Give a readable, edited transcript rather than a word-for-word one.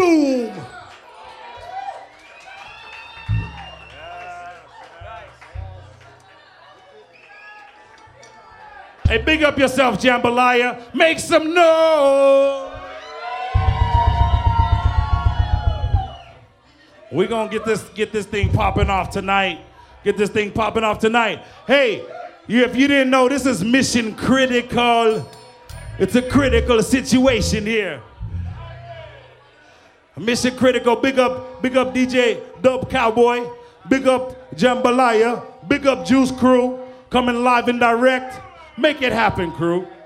boom. Hey, big up yourself, Jambalaya. Make some noise. We're gonna get this thing popping off tonight. Get this thing popping off tonight. Hey, if you didn't know, this is Mission Critical. It's a critical situation here. Mission Critical. Big up DJ Dub Cowboy. Big up Jambalaya. Big up Juice Crew. Coming live and direct. Make it happen, crew.